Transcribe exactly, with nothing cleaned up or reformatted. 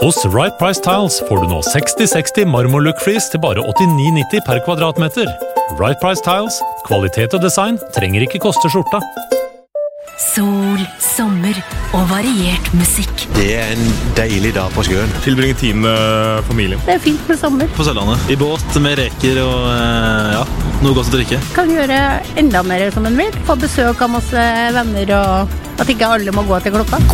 Hos Right Price Tiles får du nå seksti seksti marmorlook-flis til bare åttini nitti per kvadratmeter. Right Price Tiles, kvalitet og design trenger ikke koste skjorta. Sol, sommer og variert musikk. Det er en deilig dag på sjøen. Tilbringe tid med familien. Det er fint med sommer. På Sørlandet. I båt med reker og ja, noe godt å drikke. Kan gjøre enda mer som en vil. Få besøk av masse venner og at ikke alle må gå til klokka.